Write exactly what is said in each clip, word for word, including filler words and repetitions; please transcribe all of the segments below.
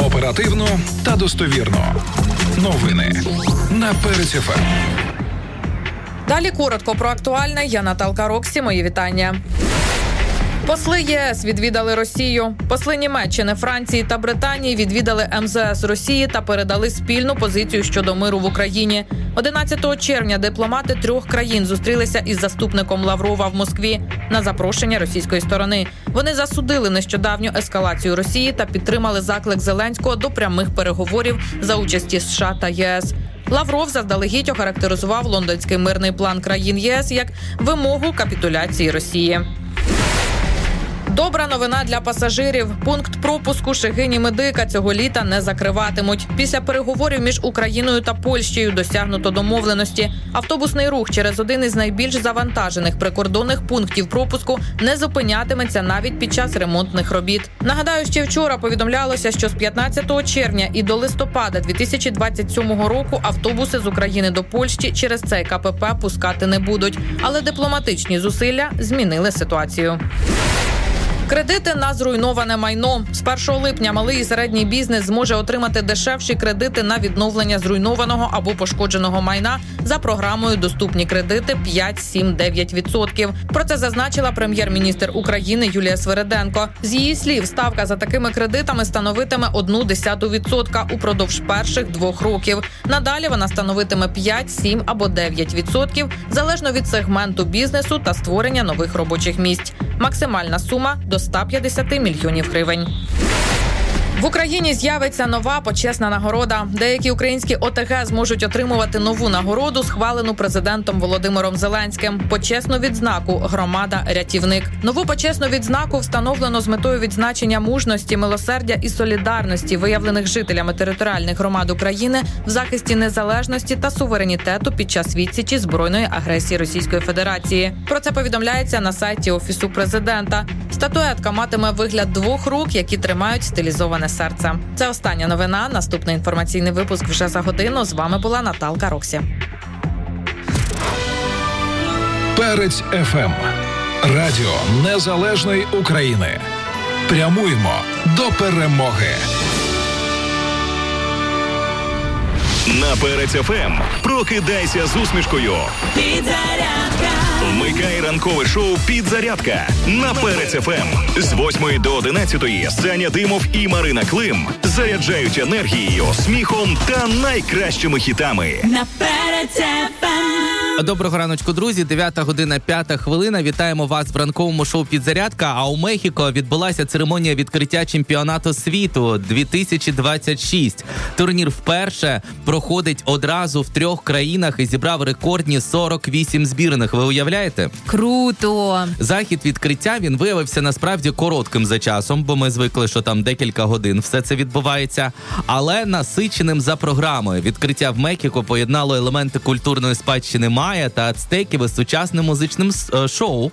Оперативно та достовірно. Новини на Перець еф ем. Далі коротко про актуальне. Я Наталка Роксі. Мої вітання. Посли ЄС відвідали Росію. Посли Німеччини, Франції та Британії відвідали ем зе ес Росії та передали спільну позицію щодо миру в Україні. одинадцятого червня дипломати трьох країн зустрілися із заступником Лаврова в Москві на запрошення російської сторони. Вони засудили нещодавню ескалацію Росії та підтримали заклик Зеленського до прямих переговорів за участі США та ЄС. Лавров заздалегідь охарактеризував лондонський мирний план країн ЄС як вимогу капітуляції Росії. Добра новина для пасажирів. Пункт пропуску Шегині-Медика цього літа не закриватимуть. Після переговорів між Україною та Польщею досягнуто домовленості. Автобусний рух через один із найбільш завантажених прикордонних пунктів пропуску не зупинятиметься навіть під час ремонтних робіт. Нагадаю, ще вчора повідомлялося, що з п'ятнадцятого червня і до листопада дві тисячі двадцять сьомого року автобуси з України до Польщі через цей ка пе пе пускати не будуть. Але дипломатичні зусилля змінили ситуацію. Кредити на зруйноване майно. З першого липня малий і середній бізнес зможе отримати дешевші кредити на відновлення зруйнованого або пошкодженого майна за програмою «Доступні кредити» п'ять, сім, дев'ять відсотків. Про це зазначила прем'єр-міністр України Юлія Свериденко. З її слів, ставка за такими кредитами становитиме одну десяту відсотка упродовж перших двох років. Надалі вона становитиме п'ять, сім або дев'ять відсотків, залежно від сегменту бізнесу та створення нових робочих місць. Максимальна сума – до ста п'ятдесят мільйонів гривень. В Україні з'явиться нова почесна нагорода. Деякі українські о те ге зможуть отримувати нову нагороду, схвалену президентом Володимиром Зеленським. Почесну відзнаку «Громада-рятівник». Нову почесну відзнаку встановлено з метою відзначення мужності, милосердя і солідарності, виявлених жителями територіальних громад України в захисті незалежності та суверенітету під час відсічі збройної агресії Російської Федерації. Про це повідомляється на сайті Офісу президента. Статуетка матиме вигляд двох рук, які тримають стилізоване серце. Це остання новина. Наступний інформаційний випуск вже за годину. З вами була Наталка Роксі. Перець еф ем. Радіо Незалежної України. Прямуємо до перемоги. На Перець еф ем прокидайся з усмішкою. Підзарядка. Вмикай ранкове шоу «Підзарядка» на Перець еф ем. З восьмої до одинадцятої Саня Димов і Марина Клим заряджають енергією, сміхом та найкращими хітами. На Перець еф ем. Доброго раночку, друзі. дев'ята година, п'ята хвилина. Вітаємо вас в ранковому шоу «Підзарядка». А у Мехіко відбулася церемонія відкриття чемпіонату світу дві тисячі двадцять шість. Турнір вперше проходить одразу в трьох країнах і зібрав рекордні сорок вісім збірних. Ви уявляєте? Круто! Захід відкриття, він виявився насправді коротким за часом, бо ми звикли, що там декілька годин все це відбувається, але насиченим за програмою. Відкриття в Мехіко поєднало елементи культурної спадщини майя та ацтеків із сучасним музичним шоу.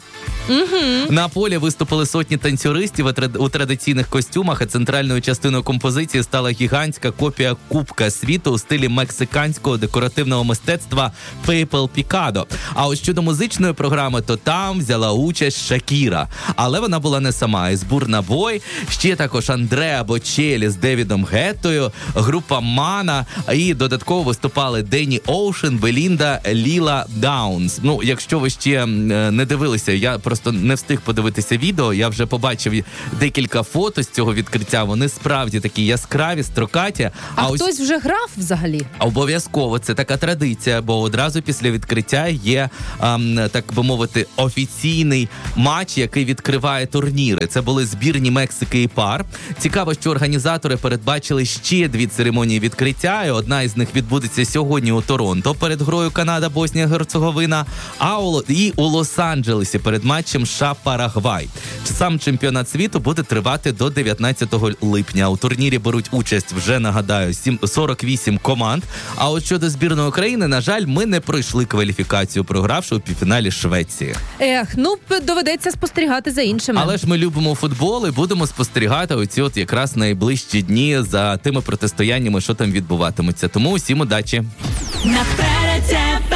Угу. На полі виступили сотні танцюристів у традиційних костюмах, а центральною частиною композиції стала гігантська копія Кубка світу у стилі мексиканського декоративного мистецтва People Picado. А ось щодо музичної програми, то там взяла участь Шакіра. Але вона була не сама. Із Бурна Бой, ще також Андреа Бочелі з Девідом Геттою, група Мана, і додатково виступали Дені Оушен, Белінда, Ліла Даунс. Ну, якщо ви ще не дивилися, я просто не встиг подивитися відео, я вже побачив декілька фото з цього відкриття, вони справді такі яскраві, строкаті. А, а хтось ось... вже грав взагалі? Обов'язково, це така традиція, бо одразу після відкриття є, ем, так би мовити, офіційний матч, який відкриває турніри. Це були збірні Мексики і пар. Цікаво, що організатори передбачили ще дві церемонії відкриття, і одна із них відбудеться сьогодні у Торонто перед грою Канада-Боснія-Герцеговина, а у, і у Лос-Анджелесі перед матчем США-Парагвай. Сам чемпіонат світу буде тривати до дев'ятнадцятого липня. У турнірі беруть участь, вже нагадаю, сорок вісім команд. А от щодо збірної України, на жаль, ми не пройшли кваліфікацію, програвши у півфіналі Швеції. Ех, ну доведеться спостерігати за іншими. Але ж ми любимо футбол і будемо спостерігати оці от якраз найближчі дні за тими протистояннями, що там відбуватимуться. Тому усім удачі. На Перець еф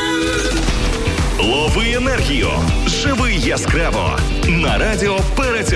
ем. Лови енергію. Живи яскраво. На радіо Перець